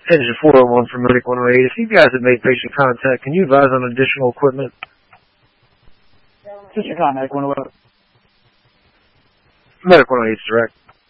Engine 401 from Medic 108. If you guys have made patient contact, can you advise on additional equipment? Patient contact, 108. Medic 108 is direct.